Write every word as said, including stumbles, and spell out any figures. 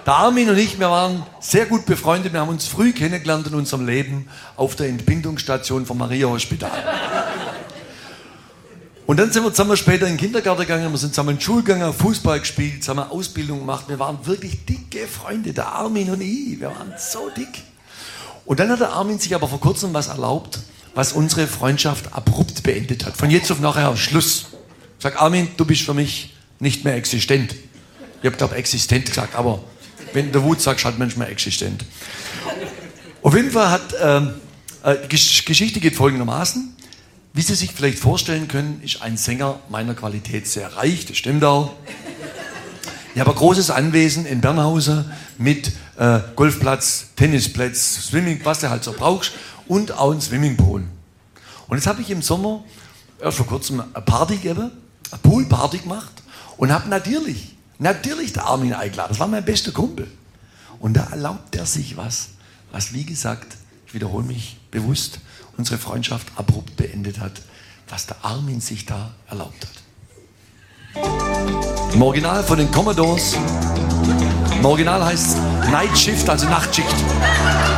Der Armin und ich, wir waren sehr gut befreundet. Wir haben uns früh kennengelernt in unserem Leben auf der Entbindungsstation vom Maria-Hospital. Und dann sind wir zusammen später in den Kindergarten gegangen, wir sind zusammen in die Schule gegangen, Fußball gespielt, zusammen Ausbildung gemacht. Wir waren wirklich dicke Freunde, der Armin und ich. Wir waren so dick. Und dann hat der Armin sich aber vor kurzem was erlaubt, was unsere Freundschaft abrupt beendet hat. Von jetzt auf nachher Schluss. Ich sag, Armin, du bist für mich nicht mehr existent. Ich habe, glaube existent gesagt, aber wenn der Wut sagst, halt manchmal existent. Auf jeden Fall hat, ähm, äh, die Geschichte geht folgendermaßen. Wie Sie sich vielleicht vorstellen können, ist ein Sänger meiner Qualität sehr reich, das stimmt auch. Ich habe ein großes Anwesen in Bernhausen mit äh, Golfplatz, Tennisplatz, Swimming, was du halt so brauchst und auch ein Swimmingpool. Und jetzt habe ich im Sommer erst vor kurzem eine Party gegeben, eine Poolparty gemacht und habe natürlich, natürlich den Armin eingeladen. Das war mein bester Kumpel. Und da erlaubt er sich was, was wie gesagt, ich wiederhole mich bewusst, unsere Freundschaft abrupt beendet hat, was der Armin sich da erlaubt hat. Im Original von den Commodores, im Original heißt es Night Shift, also Nachtschicht.